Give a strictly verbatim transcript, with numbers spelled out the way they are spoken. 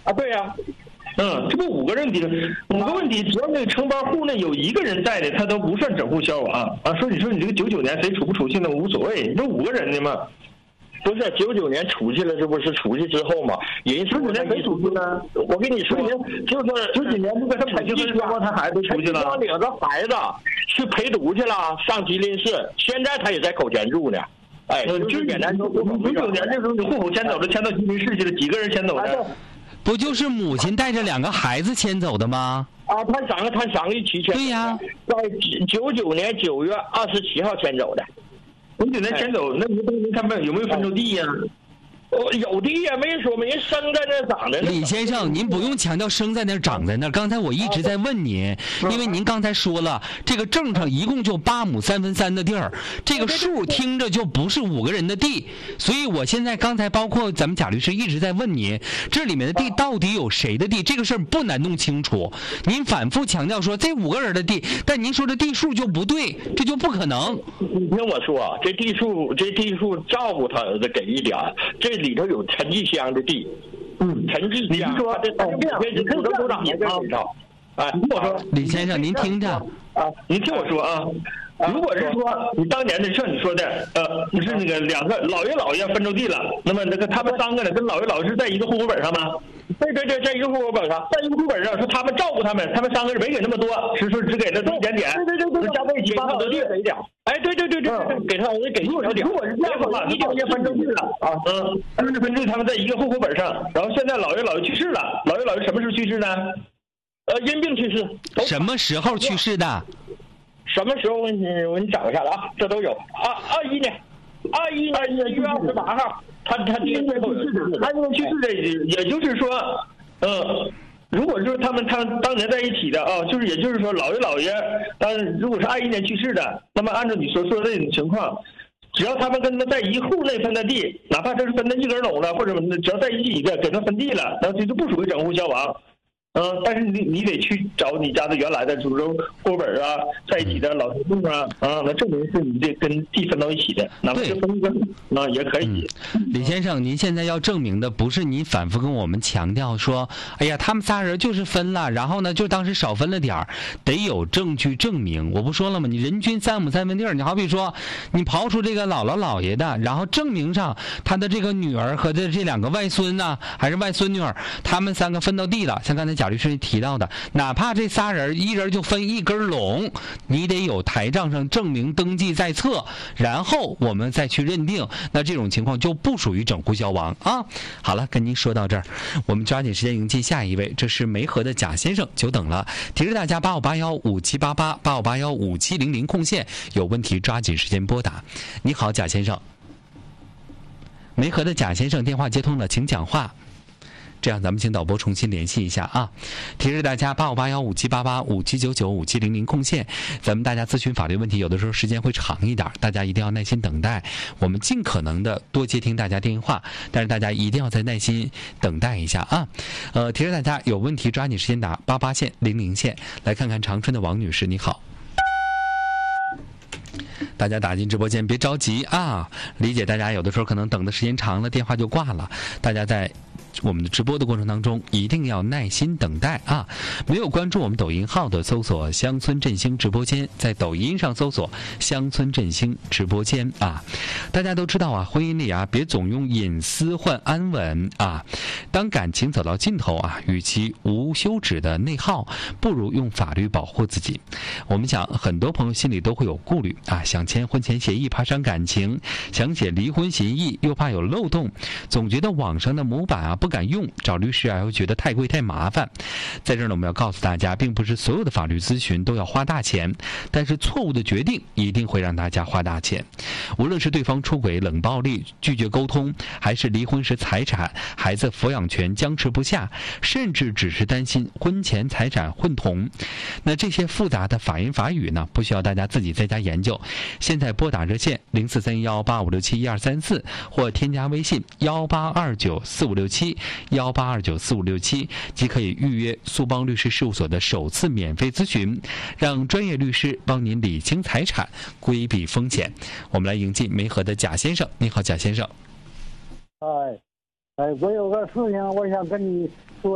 啊，对呀、啊。 嗯，这不五个问题，五个问题，只要那个承包户呢有一个人在的，他都不算整户消亡啊。说你说你这个九九年谁出不出去那无所谓，这五个人的嘛。 不是九九年出去了，这不是出去之后嘛？人九九年谁出去呢？ 我跟你说， 就是九几年不跟他母亲分手吗？他孩子出去了， 领着孩子去陪读去了，上吉林市，现在他也在口前住呢。哎， 就是简单说，九九年那时候你户口迁走了，迁到吉林市去了，几个人迁走的？ 不就是母亲带着两个孩子迁走的吗？ 啊，他三个，他三个一起迁。 对呀， 在九九年九月二十七号迁走的。 九九年迁走，那你当年他们有没有分着地呀？ 哦，有地呀，没说没人生在那长的。 李先生，您不用强调生在那儿长在那儿。刚才我一直在问您，因为您刚才说了，这个证上一共就八亩三分三的地儿，这个数听着就不是五个人的地，所以我现在刚才包括咱们贾律师一直在问您，这里面的地到底有谁的地？这个事儿不难弄清楚。您反复强调说这五个人的地，但您说这地数就不对，这就不可能。 你听我说，这地数这地数照顾他儿子给一点，这里头有陈继香的地， 嗯， 陈继香， 你说这这这这州长也在里头，哎， 你听我说， 李先生，您听着啊，您听我说啊，如果是说你当年的像你说的，呃，你是那个两个姥爷姥爷分着地了，那么那个他们三个呢，跟姥爷姥爷是在一个户口本上吗？ 对对对，在一个户口本上， 在一个户口本上说他们照顾他们，他们三个人没给那么多，是说只给了一点点， 对对对对， 加在一起八亩地给一点。哎，对对对对对，给他儿子给一小点。 如果是这样的话，一当年分着地了啊，嗯，他们分地他们在一个户口本上，然后现在姥爷姥爷去世了，姥爷姥爷什么时候去世呢？ 呃，因病去世。 什么时候去世的？ 什么时候？我你我给你找一下了啊，这都有。二二一年，二一年一月二十八号，他他第一年去世的， 他年去世的，也就是说，呃，如果说他们他们当年在一起的啊，就是也就是说，姥爷姥爷，当然如果是二一年去世的，那么按照你所说的这种情况，只要他们跟他在一户内分的地，哪怕这是分的一根垄了，或者只要在一起的给他分地了，那这就不属于整户消亡。嗯，但是你你得去找你家的原来的祖宗户本啊，在一起的老头子啊，啊，那证明是你这跟地分到一起的，哪怕是分一根啊也可以。 嗯、李先生，您现在要证明的不是您反复跟我们强调说，哎呀，他们仨人就是分了，然后呢，就当时少分了点儿，得有证据证明。我不说了吗？你人均三亩三分地儿，你好比说，你刨出这个姥姥姥爷的，然后证明上他的这个女儿和这这两个外孙呐、啊，还是外孙女儿，他们三个分到地了，像刚才贾律师提到的，哪怕这仨人一人就分一根垄，你得有台账上证明登记在册，然后我们再去认定，那这种情况就不属于整户消亡啊。好了，跟您说到这儿，我们抓紧时间迎接下一位，这是梅河的贾先生，久等了，提示大家八五八幺五七八八八五八幺五七零零空线，有问题抓紧时间拨打。你好，贾先生。梅河的贾先生电话接通了，请讲话。这样咱们请导播重新联系一下啊，提示大家八五八幺五七八八五七九九五七零零空线，咱们大家咨询法律问题有的时候时间会长一点，大家一定要耐心等待，我们尽可能的多接听大家电话，但是大家一定要再耐心等待一下啊。呃，提示大家有问题抓紧时间打八八线零零线。来看看长春的王女士，你好。大家打进直播间别着急啊，理解大家有的时候可能等的时间长了电话就挂了，大家在我们的直播的过程当中一定要耐心等待啊！没有关注我们抖音号的，搜索乡村振兴直播间，在抖音上搜索乡村振兴直播间啊！大家都知道啊，婚姻里啊别总用隐私换安稳啊，当感情走到尽头啊，与其无休止的内耗，不如用法律保护自己。我们想很多朋友心里都会有顾虑啊，想签婚前协议怕伤感情，想写离婚协议又怕有漏洞，总觉得网上的模板啊不敢用，找律师啊又觉得太贵太麻烦。在这儿呢，我们要告诉大家，并不是所有的法律咨询都要花大钱，但是错误的决定一定会让大家花大钱。无论是对方出轨、冷暴力、拒绝沟通，还是离婚时财产、孩子抚养权僵持不下，甚至只是担心婚前财产混同，那这些复杂的法言法语呢，不需要大家自己在家研究。现在拨打热线零四三幺八五六七一二三四，或添加微信幺八二九四五六七幺八二九四五六七，即可以预约苏邦律师事务所的首次免费咨询，让专业律师帮您理清财产，规避风险。我们来迎进梅河的贾先生。你好，贾先生。 哎，哎，我有个事情，我想跟你说。